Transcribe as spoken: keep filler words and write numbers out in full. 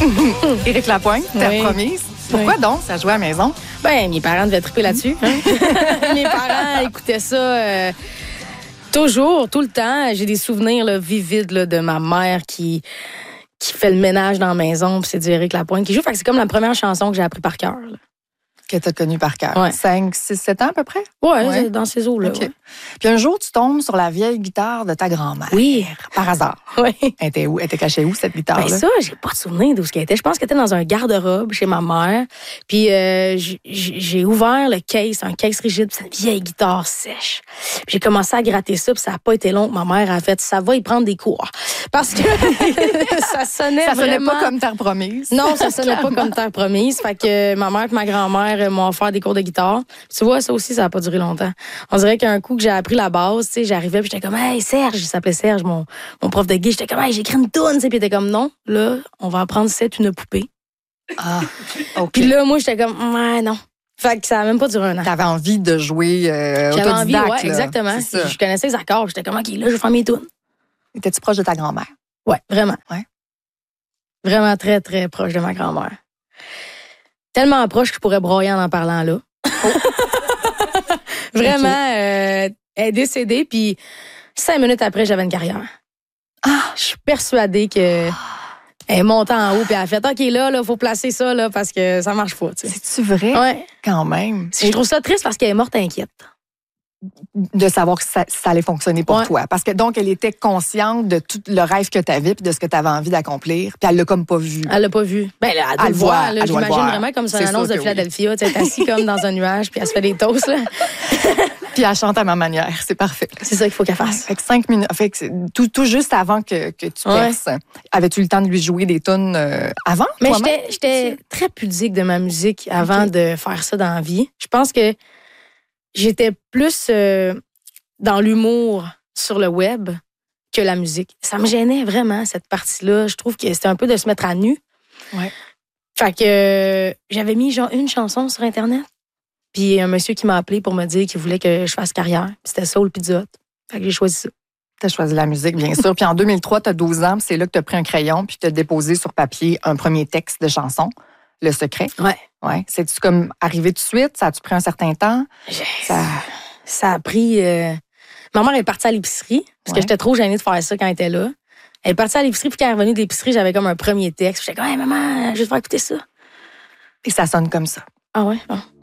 Éric Lapointe, Terre Oui. promise. Pourquoi Oui. donc ça jouait à la maison? Ben, mes parents devaient triper là-dessus. Hein? Mes parents écoutaient ça euh, toujours, tout le temps. J'ai des souvenirs là, vivides là, de ma mère qui, qui fait le ménage dans la maison, puis c'est du Éric Lapointe qui joue. Fait que c'est comme la première chanson que j'ai appris par cœur. Là. Que tu as connu par cœur. Ouais. cinq, six, sept ans à peu près? Ouais, Ouais. c'est dans ces eaux-là. OK. Ouais. Puis un jour, tu tombes sur la vieille guitare de ta grand-mère. Oui. Par hasard. Oui. Elle était où? Elle était cachée où, cette guitare-là? Ben ça, j'ai pas de souvenir d'où ce qu'elle était. Je pense qu'elle était dans un garde-robe chez ma mère. Puis euh, j- j- j'ai ouvert le case, un case rigide, puis c'est une vieille guitare sèche. Puis j'ai commencé à gratter ça, puis ça a pas été long. Ma mère a fait, ça va y prendre des cours. Parce que ça sonnait ça sonnait vraiment... pas comme Terre promise. Non, ça sonnait pas comme terre promise. Fait que ma mère et ma grand-mère euh, m'ont offert des cours de guitare. Puis tu vois, ça aussi, ça a pas duré longtemps. On dirait qu'un coup que j'ai appris la base, tu sais, j'arrivais puis j'étais comme, hey, Serge, il s'appelait Serge, mon, mon prof de guide. J'étais comme, hey, j'ai écrit une toune, tu sais. Puis il était comme, non, là, on va apprendre c'est une poupée. Ah, OK. Puis là, moi, j'étais comme, ouais, non. Fait que ça a même pas duré un an. T'avais envie de jouer euh, J'avais envie, autodidacte, ouais, là. exactement. C'est ça. Je connaissais les accords. J'étais comme, OK, là, je vais faire mes tounes. Étais-tu proche de ta grand-mère? Ouais, vraiment. Ouais. Vraiment très, très proche de ma grand-mère. Tellement proche que je pourrais broyer en en parlant là. Vraiment, euh, elle est décédée, puis cinq minutes après, j'avais une carrière. Ah! Je suis persuadée que elle est montée en haut, puis elle a fait, OK, là, là, faut placer ça, là, parce que ça marche pas, tu sais. C'est-tu vrai? Ouais. Quand même. Je trouve ça triste parce qu'elle est morte inquiète. De savoir que ça, ça allait fonctionner pour Ouais. toi. Parce que donc, elle était consciente de tout le rêve que tu avais puis de ce que tu avais envie d'accomplir. Puis elle l'a comme pas vu. Elle l'a pas vu. Ben, là, elle doit Elle le voir, le là. voit, elle doit le J'imagine voir. vraiment comme c'est C'est une annonce sûr de que Philadelphia, tu sais, elle est assise comme dans un nuage, puis elle se fait des toasts, là. Puis elle chante à ma manière. C'est parfait. C'est ça qu'il faut qu'elle fasse. Fait que cinq minutes. Fait que c'est tout, tout juste avant que, que tu Ouais. perces. Avais-tu le temps de lui jouer des tunes euh, avant? Mais toi-même? j'étais, j'étais très pudique de ma musique avant Ok. de faire ça dans la vie. Je pense que j'étais plus euh, dans l'humour sur le web que la musique. Ça me gênait vraiment, cette partie-là. Je trouve que c'était un peu de se mettre à nu. Ouais. Fait que euh, j'avais mis genre une chanson sur Internet. Puis un monsieur qui m'a appelé pour me dire qu'il voulait que je fasse carrière. Puis c'était Soul Pizza Hut. Fait que j'ai choisi ça. Tu as choisi la musique, bien sûr. Puis en deux mille trois, tu as douze ans, puis c'est là que tu as pris un crayon, puis tu as déposé sur papier un premier texte de chanson, Le Secret. Ouais. Ouais. C'est-tu comme arrivé tout de suite? Ça a-tu pris un certain temps? Ça, ça a pris... euh, Ma mère est partie à l'épicerie, parce Ouais. que j'étais trop gênée de faire ça quand elle était là. Elle est partie à l'épicerie, puis quand elle est revenue de l'épicerie, j'avais comme un premier texte. J'étais comme, hey, maman, je vais te faire écouter ça. Et ça sonne comme ça. Ah ouais? Bon.